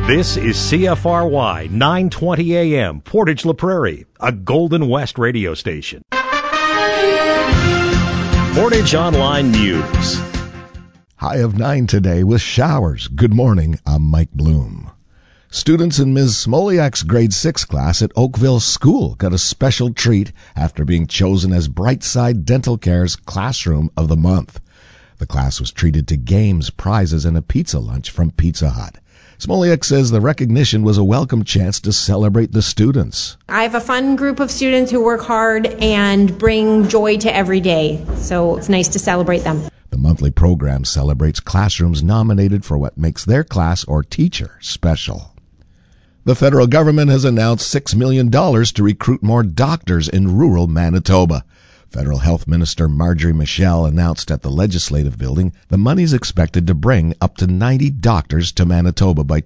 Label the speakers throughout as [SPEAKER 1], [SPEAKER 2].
[SPEAKER 1] This is CFRY 920 AM, Portage La Prairie, a Golden West radio station. Portage Online News.
[SPEAKER 2] High of 9 today with showers. Good morning, I'm Mike Bloom. Students in Ms. Smoliak's grade 6 class at Oakville School got a special treat after being chosen as Brightside Dental Care's Classroom of the Month. The class was treated to games, prizes, and a pizza lunch from Pizza Hut. Smoliak says the recognition was a welcome chance to celebrate the students.
[SPEAKER 3] I have a fun group of students who work hard and bring joy to every day, so it's nice to celebrate them.
[SPEAKER 2] The monthly program celebrates classrooms nominated for what makes their class or teacher special. The federal government has announced $6 million to recruit more doctors in rural Manitoba. Federal Health Minister Marjorie Michel announced at the Legislative Building the money is expected to bring up to 90 doctors to Manitoba by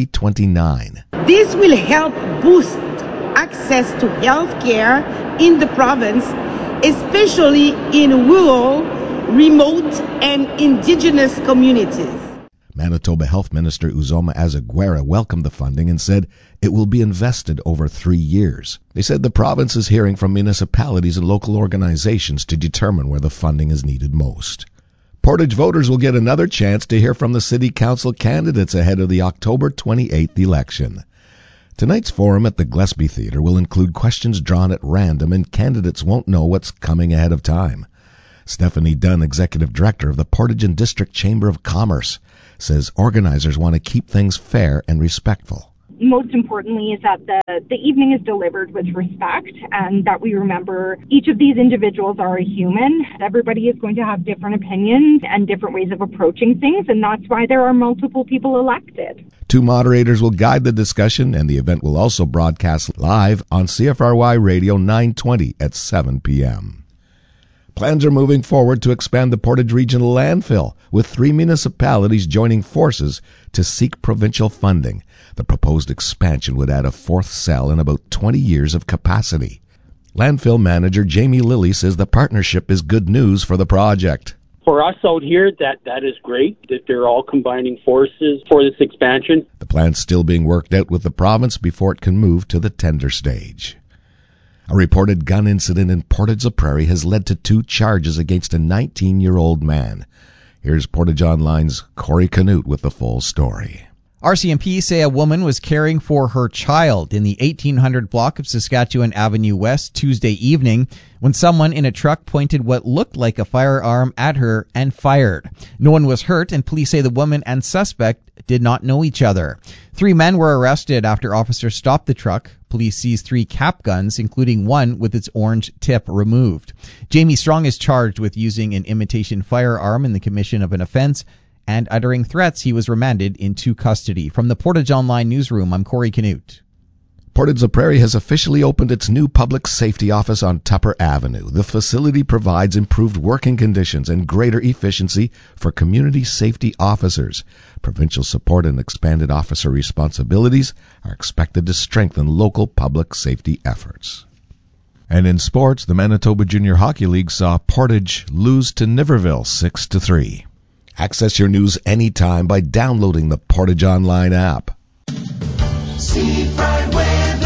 [SPEAKER 2] 2029.
[SPEAKER 4] This will help boost access to health care in the province, especially in rural, remote, and indigenous communities.
[SPEAKER 2] Manitoba Health Minister Uzoma Azaguera welcomed the funding and said it will be invested over 3 years. They said the province is hearing from municipalities and local organizations to determine where the funding is needed most. Portage voters will get another chance to hear from the City Council candidates ahead of the October 28th election. Tonight's forum at the Gillespie Theatre will include questions drawn at random, and candidates won't know what's coming ahead of time. Stephanie Dunn, Executive Director of the Portage and District Chamber of Commerce, says organizers want to keep things fair and respectful.
[SPEAKER 5] Most importantly is that the evening is delivered with respect, and that we remember each of these individuals are a human. Everybody is going to have different opinions and different ways of approaching things, and that's why there are multiple people elected.
[SPEAKER 2] 2 moderators will guide the discussion, and the event will also broadcast live on CFRY Radio 920 at 7 p.m. Plans are moving forward to expand the Portage Regional Landfill, with 3 municipalities joining forces to seek provincial funding. The proposed expansion would add a 4th cell and about 20 years of capacity. Landfill manager Jamie Lilly says the partnership is good news for the project.
[SPEAKER 6] For us out here, that is great that they're all combining forces for this expansion.
[SPEAKER 2] The plan's still being worked out with the province before it can move to the tender stage. A reported gun incident in Portage La Prairie has led to 2 charges against a 19-year-old man. Here's Portage Online's Corey Canute with the full story.
[SPEAKER 7] RCMP say a woman was caring for her child in the 1800 block of Saskatchewan Avenue West Tuesday evening when someone in a truck pointed what looked like a firearm at her and fired. No one was hurt, and police say the woman and suspect did not know each other. 3 men were arrested after officers stopped the truck. Police seized 3 cap guns, including one with its orange tip removed. Jamie Strong is charged with using an imitation firearm in the commission of an offense and uttering threats. He was remanded into custody. From the Portage Online newsroom, I'm Corey Canute.
[SPEAKER 2] Portage La Prairie has officially opened its new public safety office on Tupper Avenue. The facility provides improved working conditions and greater efficiency for community safety officers. Provincial support and expanded officer responsibilities are expected to strengthen local public safety efforts. And in sports, the Manitoba Junior Hockey League saw Portage lose to Niverville 6-3. Access your news anytime by downloading the Portage Online app.
[SPEAKER 8] Seafront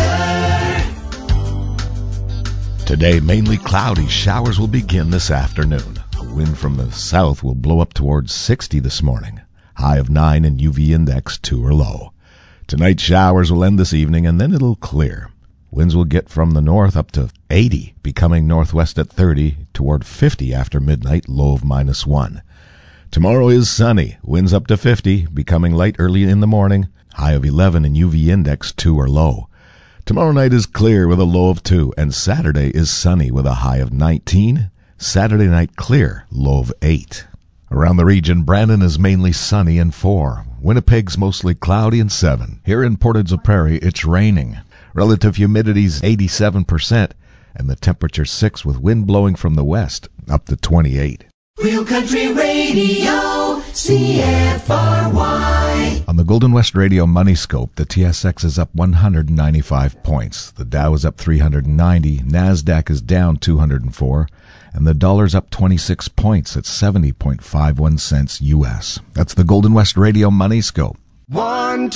[SPEAKER 8] weather.
[SPEAKER 2] Today, mainly cloudy. Showers will begin this afternoon. A wind from the south will blow up towards 60 this morning. High of 9 and UV index 2 or low. Tonight, showers will end this evening, and then it'll clear. Winds will get from the north up to 80, becoming northwest at 30, toward 50 after midnight, low of -1. Tomorrow is sunny. Winds up to 50, becoming light early in the morning. High of 11 and UV index 2 or low. Tomorrow night is clear with a low of 2, and Saturday is sunny with a high of 19. Saturday night clear, low of 8. Around the region, Brandon is mainly sunny and 4. Winnipeg's mostly cloudy and 7. Here in Portage La Prairie, it's raining. Relative humidity's 87%, and the temperature 6 with wind blowing from the west up to 28.
[SPEAKER 8] Real Country Radio, CFRY.
[SPEAKER 2] On the Golden West Radio Money Scope, the TSX is up 195 points. The Dow is up 390, NASDAQ is down 204, and the dollar's up 26 points at 70.51 cents U.S. That's the Golden West Radio Money Scope.
[SPEAKER 8] 1, 2.